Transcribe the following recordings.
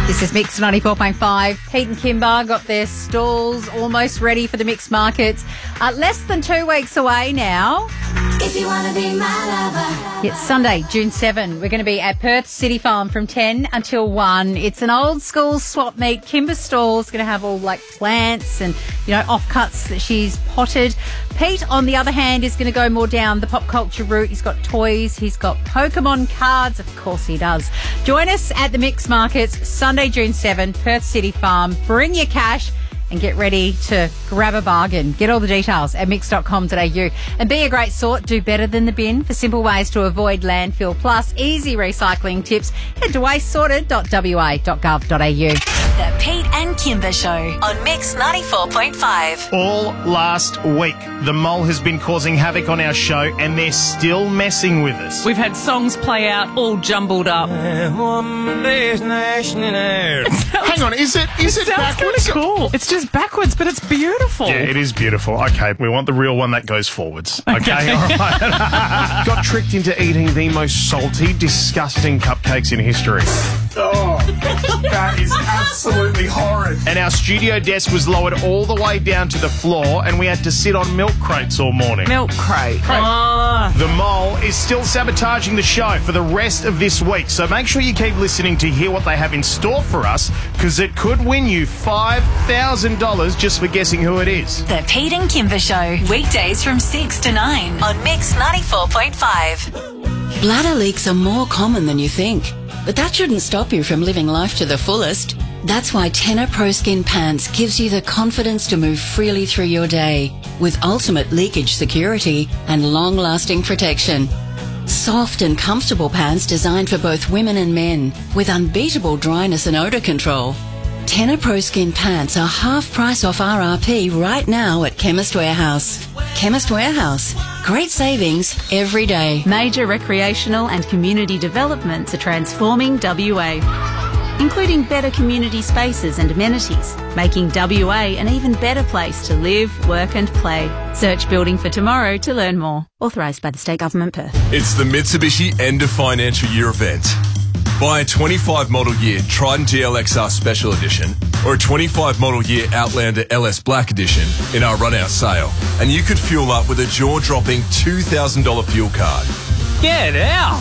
This is Mix 94.5. Pete and Kimber got their stalls almost ready for the mixed markets. Less than 2 weeks away now. If you want to be my lover. It's Sunday, June 7. We're going to be at Perth City Farm from 10 until 1. It's an old school swap meet. Kimber's stall's going to have all like plants and, offcuts that she's potted. Pete, on the other hand, is going to go more down the pop culture route. He's got toys. He's got Pokemon cards. Of course he does. Join us at the Mixed Markets, Sunday, June 7, Perth City Farm. Bring your cash and get ready to grab a bargain. Get all the details at mix.com.au. And be a great sort, do better than the bin. For simple ways to avoid landfill plus easy recycling tips, head to wastesorted.wa.gov.au. The Pete and Kimber Show on Mix 94.5. All last week, the mole has been causing havoc on our show and they're still messing with us. We've had songs play out all jumbled up. Hang on, is it Sounds backwards? kind of cool. It's just backwards, but it's beautiful. Yeah, it is beautiful. Okay, we want the real one that goes forwards. Okay, all right. Got tricked into eating the most salty, disgusting cupcakes in history. Oh, that is absolutely horrid. And our studio desk was lowered all the way down to the floor and we had to sit on milk crates all morning. Milk crate. The mole is still sabotaging the show for the rest of this week, so make sure you keep listening to hear what they have in store for us, because it could win you $5,000 just for guessing who it is. The Pete and Kimber Show, weekdays from 6 to 9 on Mix 94.5. Bladder leaks are more common than you think, but that shouldn't stop you from living life to the fullest. That's why Tenor Pro Skin Pants gives you the confidence to move freely through your day with ultimate leakage security and long-lasting protection. Soft and comfortable pants designed for both women and men with unbeatable dryness and odour control. Tenor Pro Skin Pants are half price off RRP right now at Chemist Warehouse. Chemist Warehouse. Great savings every day. Major recreational and community developments are transforming WA, including better community spaces and amenities, making WA an even better place to live, work and play. Search Building for Tomorrow to learn more. Authorised by the State Government, Perth. It's the Mitsubishi End of Financial Year event. Buy a 25 model year Triton GLXR Special Edition or a 25 model year Outlander LS Black Edition in our run-out sale, and you could fuel up with a jaw-dropping $2,000 fuel card. Get out!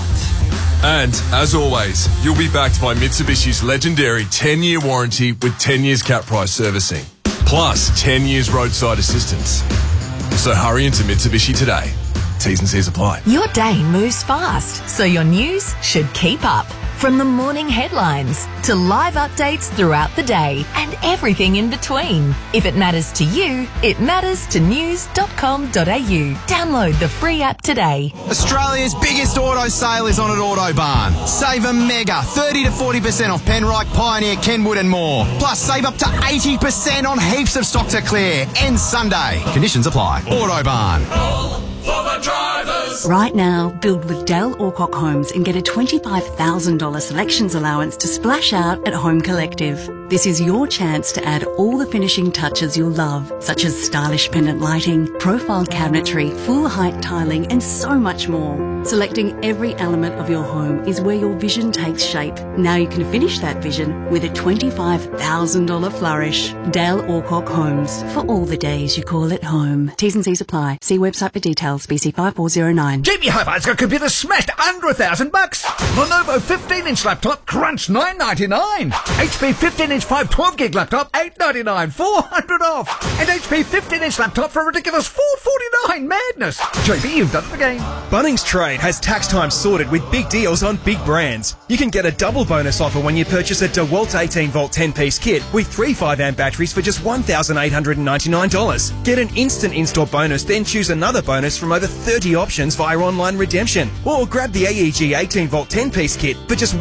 And, as always, you'll be backed by Mitsubishi's legendary 10-year warranty with 10 years cap price servicing, plus 10 years roadside assistance. So hurry into Mitsubishi today. T's and C's apply. Your day moves fast, so your news should keep up. From the morning headlines to live updates throughout the day and everything in between. If it matters to you, it matters to news.com.au. Download the free app today. Australia's biggest auto sale is on at Autobarn. Save a mega 30 to 40% off Penrite, Pioneer, Kenwood and more. Plus save up to 80% on heaps of stock to clear. Ends Sunday. Conditions apply. Autobarn. For the drivers. Right now, build with Dale Alcock Homes and get a $25,000 selections allowance to splash out at Home Collective. This is your chance to add all the finishing touches you'll love, such as stylish pendant lighting, profile cabinetry, full height tiling, and so much more. Selecting every element of your home is where your vision takes shape. Now you can finish that vision with a $25,000 flourish. Dale Alcock Homes, for all the days you call it home. T's and C's apply. See website for details. BC 5409. JB Hi-Fi's got computer smashed under $1,000. Lenovo 15-inch laptop, crunch $999. HP 15-inch 512 gig laptop, $899, $400 off. And HP 15-inch laptop for a ridiculous $449. Madness. JB, you've done it again. Bunnings Trade has tax time sorted with big deals on big brands. You can get a double bonus offer when you purchase a DeWalt 18-volt 10-piece kit with 3 5-amp batteries for just $1,899. Get an instant in-store bonus, then choose another bonus from over 30 options via online redemption. Or grab the AEG 18-volt 10-piece kit for just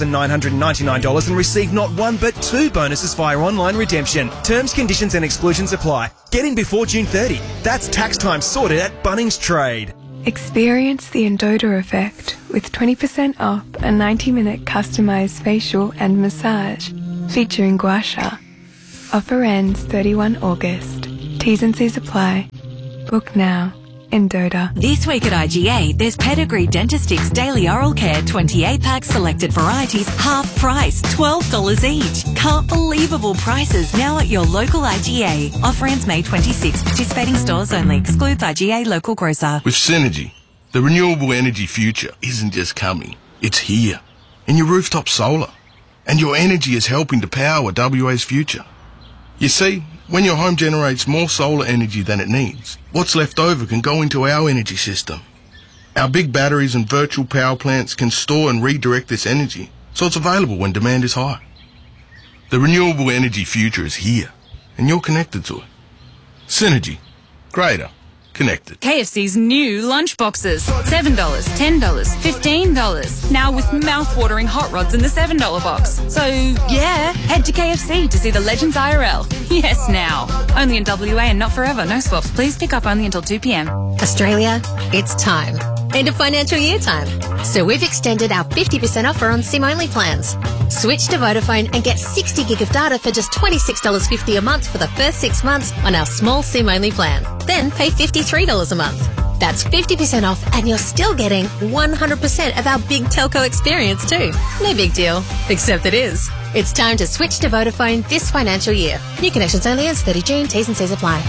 $1,999 and receive not one but 2 bonuses via online redemption. Terms, conditions and exclusions apply. Get in before June 30. That's tax time sorted at Bunnings Trade. Experience the Endota effect with 20% off a 90-minute customised facial and massage featuring gua sha. Offer ends 31 August. T's and C's apply. Book now. Endota. This week at IGA, there's Pedigree Dentistix Daily Oral Care 28-pack selected varieties, half price, $12 each. Can't believable prices now at your local IGA. Offer ends May 26. Participating stores only. Excludes IGA local grocer. With Synergy, the renewable energy future isn't just coming, it's here. In your rooftop solar. And your energy is helping to power WA's future. You see, when your home generates more solar energy than it needs, what's left over can go into our energy system. Our big batteries and virtual power plants can store and redirect this energy, so it's available when demand is high. The renewable energy future is here, and you're connected to it. Synergy. Greater. Connected. KFC's new lunchboxes. $7, $10, $15. Now with mouth-watering hot rods in the $7 box. So, yeah, head to KFC to see the Legends IRL. Yes, now. Only in WA and not forever. No swaps. Please pick up only until 2 p.m. Australia, it's time. End of financial year time. So we've extended our 50% offer on SIM-only plans. Switch to Vodafone and get 60 gig of data for just $26.50 a month for the first 6 months on our small SIM-only plan. Then pay $53 a month. That's 50% off and you're still getting 100% of our big telco experience too. No big deal, except it is. It's time to switch to Vodafone this financial year. New connections only ends 30 June. T's and C's apply.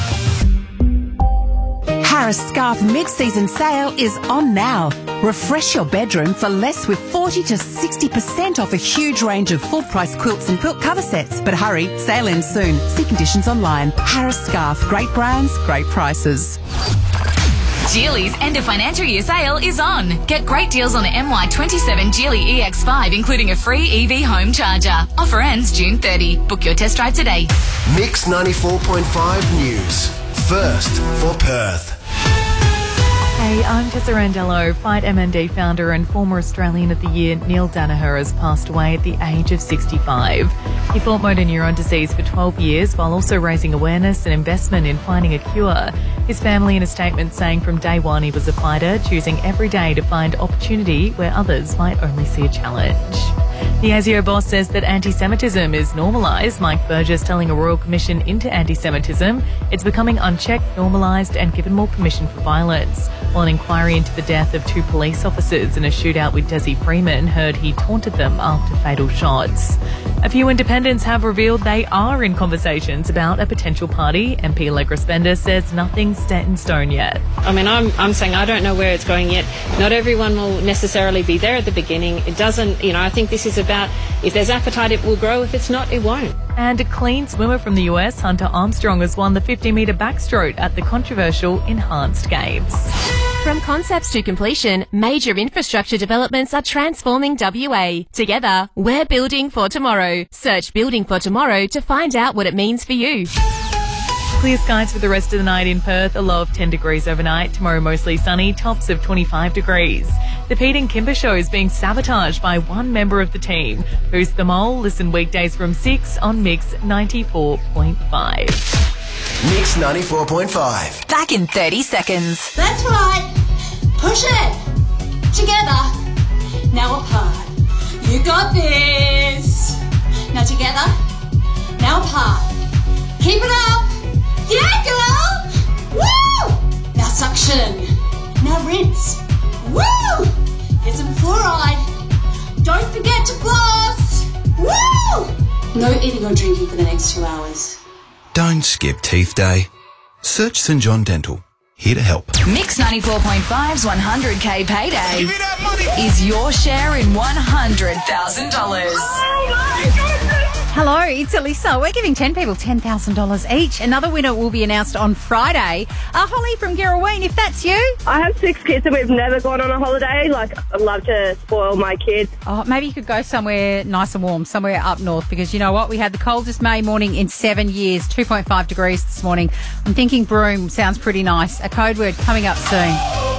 Harris Scarf mid-season sale is on now. Refresh your bedroom for less with 40 to 60% off a huge range of full-price quilts and quilt cover sets. But hurry, sale ends soon. See conditions online. Harris Scarf, great brands, great prices. Geely's end of financial year sale is on. Get great deals on the MY27 Geely EX5, including a free EV home charger. Offer ends June 30. Book your test drive today. Mix 94.5 News. First for Perth. Hey, I'm Tessa Randello. Fight MND founder and former Australian of the Year Neil Danaher has passed away at the age of 65. He fought motor neuron disease for 12 years while also raising awareness and investment in finding a cure. His family in a statement saying from day one he was a fighter, choosing every day to find opportunity where others might only see a challenge. The ASIO boss says that anti-Semitism is normalised. Mike Burgess telling a Royal Commission into anti-Semitism it's becoming unchecked, normalised and given more permission for violence. While an inquiry into the death of 2 police officers in a shootout with Desi Freeman heard he taunted them after fatal shots. A few independents have revealed they are in conversations about a potential party. MP Allegra Spender says nothing's set in stone yet. I mean, I'm saying I don't know where it's going yet. Not everyone will necessarily be there at the beginning. It doesn't, I think this is about if there's appetite, it will grow. If it's not, it won't. And a clean swimmer from the US, Hunter Armstrong, has won the 50-metre backstroke at the controversial Enhanced Games. From concepts to completion, major infrastructure developments are transforming WA. Together, we're building for tomorrow. Search Building for Tomorrow to find out what it means for you. Clear skies for the rest of the night in Perth, a low of 10 degrees overnight. Tomorrow mostly sunny, tops of 25 degrees. The Pete and Kimber Show is being sabotaged by one member of the team. Who's the mole? Listen weekdays from 6 on Mix 94.5. Mix 94.5. Back in 30 seconds. That's right. Push it. Together. Now apart. You got this. Now together. Now apart. Keep it up. Yeah, girl. Woo! Now suction. Now rinse. Woo! Get some fluoride. Don't forget to floss. Woo! No eating or drinking for the next 2 hours. Don't skip Teeth Day. Search St John Dental. Here to help. Mix 94.5's 100K payday is your share in $100,000. Hello, it's Alyssa. We're giving 10 people $10,000 each. Another winner will be announced on Friday. Holly from Girraween, if that's you. I have 6 kids and we've never gone on a holiday. I'd love to spoil my kids. Oh, maybe you could go somewhere nice and warm, somewhere up north, because you know what? We had the coldest May morning in 7 years, 2.5 degrees this morning. I'm thinking Broome sounds pretty nice. A code word coming up soon.